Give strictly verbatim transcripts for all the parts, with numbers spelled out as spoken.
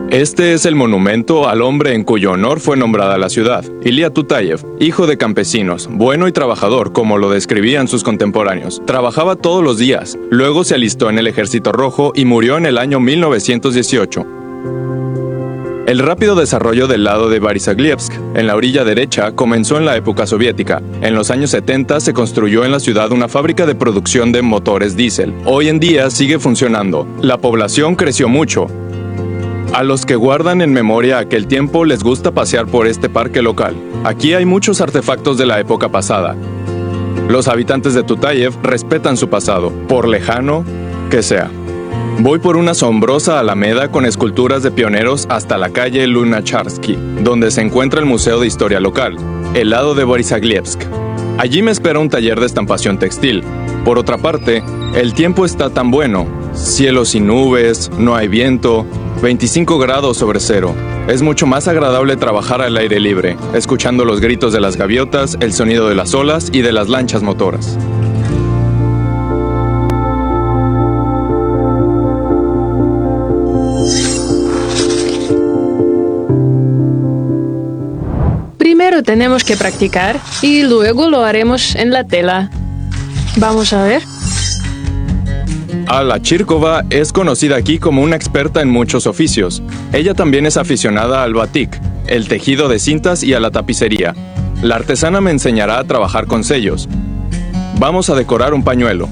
Este es el monumento al hombre en cuyo honor fue nombrada la ciudad, Ilia Tutayev, hijo de campesinos, bueno y trabajador, como lo describían sus contemporáneos. Trabajaba todos los días, luego se alistó en el Ejército Rojo y murió en el año mil novecientos dieciocho. El rápido desarrollo del lado de Borysaglivsk, en la orilla derecha, comenzó en la época soviética. En los años setenta se construyó en la ciudad una fábrica de producción de motores diésel. Hoy en día sigue funcionando. La población creció mucho. A los que guardan en memoria aquel tiempo les gusta pasear por este parque local. Aquí hay muchos artefactos de la época pasada. Los habitantes de Tutayev respetan su pasado, por lejano que sea. Voy por una asombrosa alameda con esculturas de pioneros hasta la calle Lunacharsky, donde se encuentra el Museo de Historia Local, el lado de Borysaglivsk. Allí me espera un taller de estampación textil. Por otra parte, el tiempo está tan bueno. Cielo sin nubes, no hay viento, veinticinco grados sobre cero. Es mucho más agradable trabajar al aire libre, escuchando los gritos de las gaviotas, el sonido de las olas y de las lanchas motoras. Primero tenemos que practicar y luego lo haremos en la tela. Vamos a ver. Alla Chirkova es conocida aquí como una experta en muchos oficios. Ella también es aficionada al batik, el tejido de cintas y a la tapicería. La artesana me enseñará a trabajar con sellos. Vamos a decorar un pañuelo.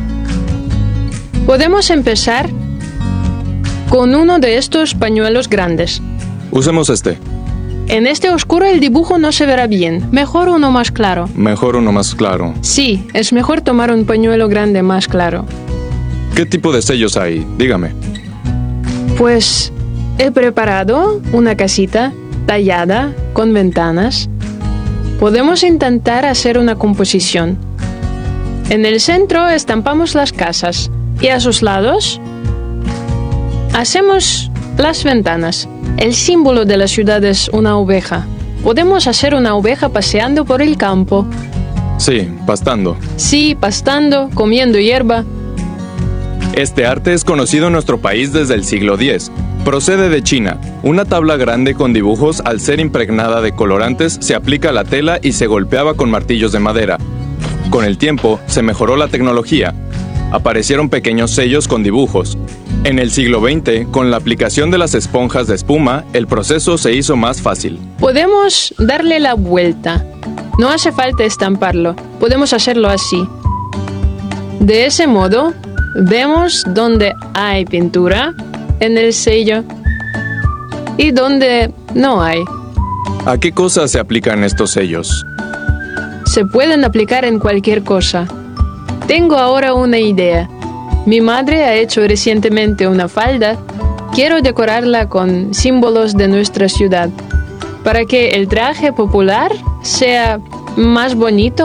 Podemos empezar con uno de estos pañuelos grandes. Usemos este. En este oscuro el dibujo no se verá bien. Mejor uno más claro. Mejor uno más claro. Sí, es mejor tomar un pañuelo grande más claro. ¿Qué tipo de sellos hay? Dígame. Pues he preparado una casita tallada con ventanas. Podemos intentar hacer una composición. En el centro estampamos las casas y a sus lados hacemos las ventanas. El símbolo de la ciudad es una oveja. Podemos hacer una oveja paseando por el campo. Sí, pastando. Sí, pastando, comiendo hierba. Este arte es conocido en nuestro país desde el siglo diez. Procede de China. Una tabla grande con dibujos, al ser impregnada de colorantes, se aplica a la tela y se golpeaba con martillos de madera. Con el tiempo, se mejoró la tecnología. Aparecieron pequeños sellos con dibujos. En el siglo veinte, con la aplicación de las esponjas de espuma, el proceso se hizo más fácil. Podemos darle la vuelta. No hace falta estamparlo. Podemos hacerlo así. De ese modo, vemos dónde hay pintura en el sello y dónde no hay. ¿A qué cosas se aplican estos sellos? Se pueden aplicar en cualquier cosa. Tengo ahora una idea. Mi madre ha hecho recientemente una falda. Quiero decorarla con símbolos de nuestra ciudad, para que el traje popular sea más bonito